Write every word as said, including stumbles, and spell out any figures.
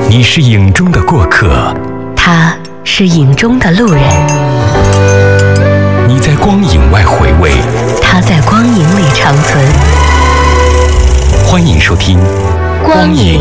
你是影中的过客， 他是影中的路人。 你在光影外回味， 他在光影里长存。 欢迎收听《 光影